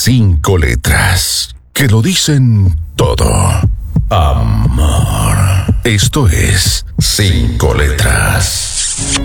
5 letras que lo dicen todo. Amor. Esto es 5 letras.